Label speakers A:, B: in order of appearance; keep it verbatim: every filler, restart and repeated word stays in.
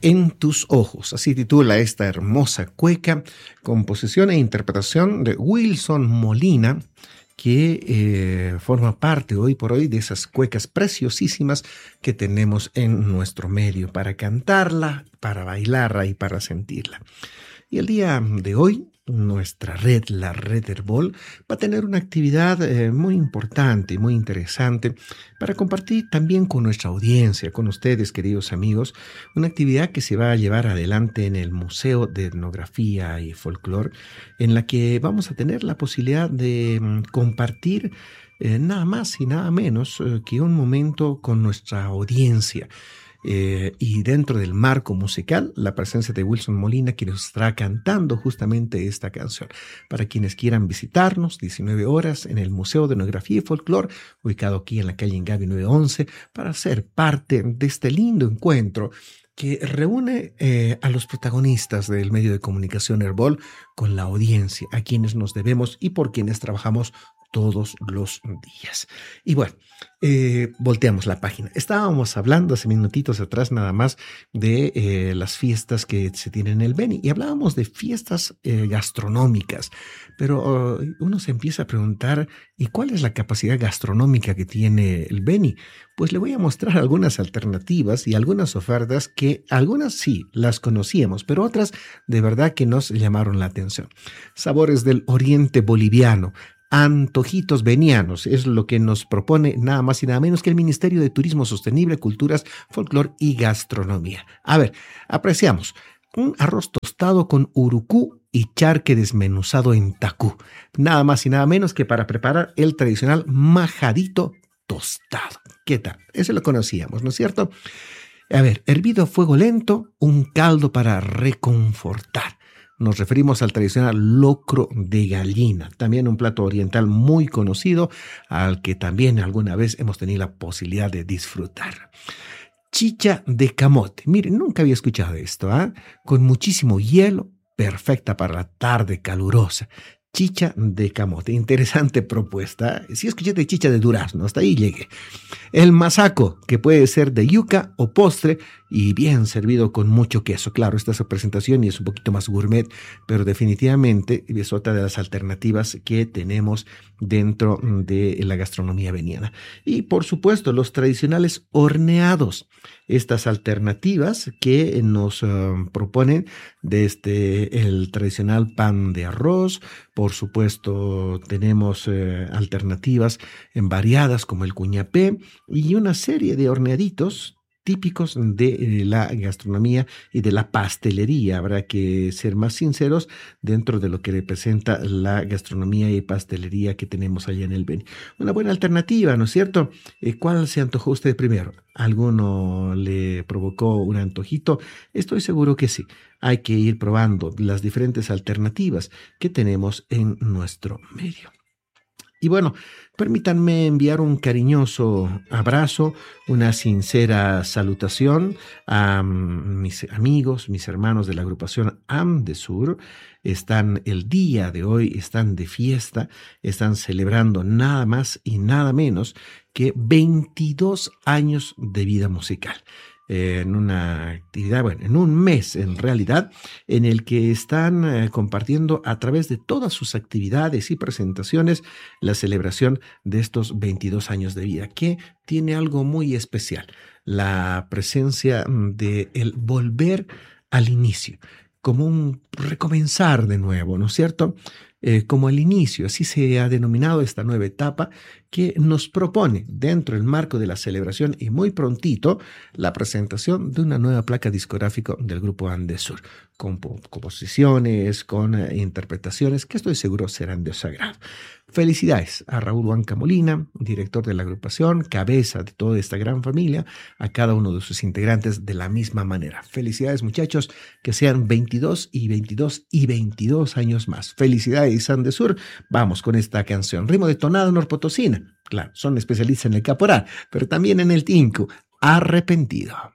A: En tus ojos, así titula esta hermosa cueca, composición e interpretación de Wilson Molina, que eh, forma parte hoy por hoy de esas cuecas preciosísimas que tenemos en nuestro medio para cantarla, para bailarla y para sentirla. Y el día de hoy, nuestra red, la Red Herbol, va a tener una actividad eh, muy importante, muy interesante para compartir también con nuestra audiencia, con ustedes, queridos amigos, una actividad que se va a llevar adelante en el Museo de Etnografía y Folclore, en la que vamos a tener la posibilidad de mm, compartir eh, nada más y nada menos eh, que un momento con nuestra audiencia. Eh, y dentro del marco musical, la presencia de Wilson Molina, quien nos estará cantando justamente esta canción. Para quienes quieran visitarnos, diecinueve horas en el Museo de Etnografía y Folclore, ubicado aquí en la calle Ingavi nueve once, para ser parte de este lindo encuentro que reúne eh, a los protagonistas del medio de comunicación Herbol con la audiencia, a quienes nos debemos y por quienes trabajamos todos los días. Y bueno, eh, volteamos la página. Estábamos hablando hace minutitos atrás nada más de eh, las fiestas que se tienen en el Beni y hablábamos de fiestas eh, gastronómicas, pero uh, uno se empieza a preguntar, ¿y cuál es la capacidad gastronómica que tiene el Beni? Pues le voy a mostrar algunas alternativas y algunas ofertas que algunas sí las conocíamos, pero otras de verdad que nos llamaron la atención. Sabores del oriente boliviano, antojitos benianos, es lo que nos propone nada más y nada menos que el Ministerio de Turismo Sostenible, Culturas, Folclor y Gastronomía. A ver, apreciamos un arroz tostado con urucú y charque desmenuzado en tacú, nada más y nada menos que para preparar el tradicional majadito tostado. ¿Qué tal? Ese lo conocíamos, ¿no es cierto? A ver, hervido a fuego lento, un caldo para reconfortar. Nos referimos al tradicional locro de gallina, también un plato oriental muy conocido, al que también alguna vez hemos tenido la posibilidad de disfrutar. Chicha de camote. Miren, nunca había escuchado esto, ¿eh? Con muchísimo hielo, perfecta para la tarde calurosa. Chicha de camote, interesante propuesta. Sí escuché de chicha de durazno, hasta ahí llegué. El masaco, que puede ser de yuca o postre y bien servido con mucho queso. Claro, esta es la presentación y es un poquito más gourmet, pero definitivamente es otra de las alternativas que tenemos dentro de la gastronomía veniana. Y por supuesto, los tradicionales horneados. Estas alternativas que nos uh, proponen desde el tradicional pan de arroz. Por supuesto, tenemos eh, alternativas en variadas como el cuñapé y una serie de horneaditos típicos de la gastronomía y de la pastelería. Habrá que ser más sinceros dentro de lo que representa la gastronomía y pastelería que tenemos allá en el Beni. Una buena alternativa, ¿no es cierto? ¿Cuál se antojó usted primero? ¿Alguno le provocó un antojito? Estoy seguro que sí. Hay que ir probando las diferentes alternativas que tenemos en nuestro medio. Y bueno, permítanme enviar un cariñoso abrazo, una sincera salutación a mis amigos, mis hermanos de la agrupación Amdesur. Están el día de hoy, están de fiesta, están celebrando nada más y nada menos que veintidós años de vida musical. En una actividad, bueno, en un mes en realidad, en el que están eh, compartiendo a través de todas sus actividades y presentaciones la celebración de estos veintidós años de vida, que tiene algo muy especial, la presencia de el volver al inicio, como un recomenzar de nuevo, ¿no es cierto? Eh, como el inicio, así se ha denominado esta nueva etapa que nos propone dentro del marco de la celebración y muy prontito la presentación de una nueva placa discográfica del grupo Amdesur, con composiciones, con eh, interpretaciones que estoy seguro serán de su agrado. Felicidades a Raúl Huanca Molina, director de la agrupación, cabeza de toda esta gran familia, a cada uno de sus integrantes de la misma manera. Felicidades, muchachos, que sean veintidós y veintidós y veintidós años más. Felicidades, Amdesur. Vamos con esta canción. Ritmo de tonada norpotosina. Claro, son especialistas en el caporal, pero también en el tinku. Arrepentido.